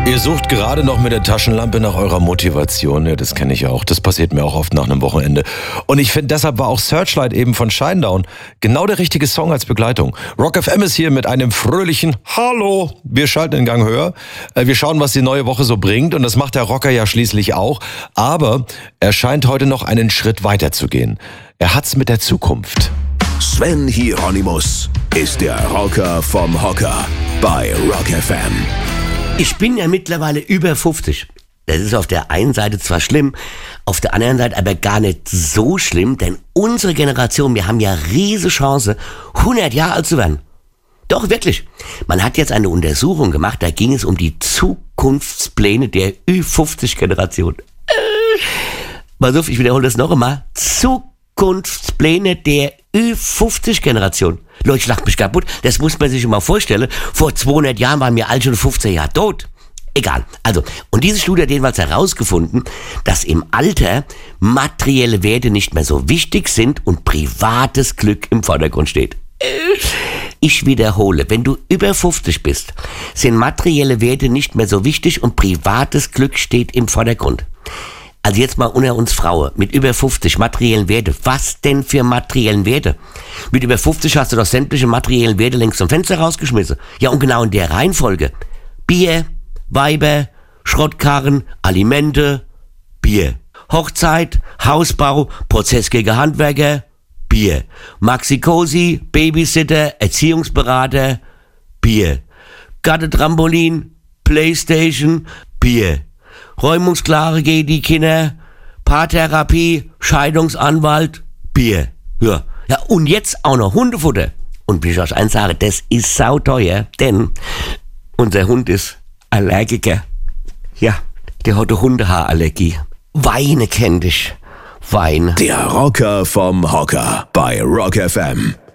Ihr sucht gerade noch mit der Taschenlampe nach eurer Motivation. Ja, das kenne ich auch. Das passiert mir auch oft nach einem Wochenende. Und ich finde, deshalb war auch Searchlight eben von Shinedown genau der richtige Song als Begleitung. Rock FM ist hier mit einem fröhlichen Hallo. Wir schalten den Gang höher. Wir schauen, was die neue Woche so bringt. Und das macht der Rocker ja schließlich auch. Aber er scheint heute noch einen Schritt weiter zu gehen. Er hat's mit der Zukunft. Sven Hieronymus ist der Rocker vom Hocker bei Rock FM. Ich bin ja mittlerweile über 50. Das ist auf der einen Seite zwar schlimm, auf der anderen Seite aber gar nicht so schlimm, denn unsere Generation, wir haben ja riesige Chance, 100 Jahre alt zu werden. Doch, wirklich. Man hat jetzt eine Untersuchung gemacht, da ging es um die Zukunftspläne der Ü50-Generation. Pass auf, ich wiederhole das noch einmal. Zukunftspläne der Ü50-Generation. Leute, ich lach mich kaputt. Das muss man sich mal vorstellen. Vor 200 Jahren waren wir alle schon 15 Jahre tot. Egal. Also, und diese Studie hat jedenfalls herausgefunden, dass im Alter materielle Werte nicht mehr so wichtig sind und privates Glück im Vordergrund steht. Ich wiederhole, wenn du über 50 bist, sind materielle Werte nicht mehr so wichtig und privates Glück steht im Vordergrund. Also jetzt mal unter uns Frauen, mit über 50 materiellen Werte. Was denn für materiellen Werte? Mit über 50 hast du doch sämtliche materiellen Werte längst zum Fenster rausgeschmissen. Ja, und genau in der Reihenfolge. Bier, Weiber, Schrottkarren, Alimente, Bier. Hochzeit, Hausbau, Prozess gegen Handwerker, Bier. Maxi-Cosi, Babysitter, Erziehungsberater, Bier. Gatte-Trampolin, Playstation, Bier. Räumungsklare gegen die Kinder, Paartherapie, Scheidungsanwalt, Bier. Ja, und jetzt auch noch Hundefutter. Und wie ich euch eins sage, das ist sauteuer, denn unser Hund ist Allergiker. Ja, der hat eine Hundehaarallergie. Weine kenn dich. Weine. Der Rocker vom Hocker bei Rock FM.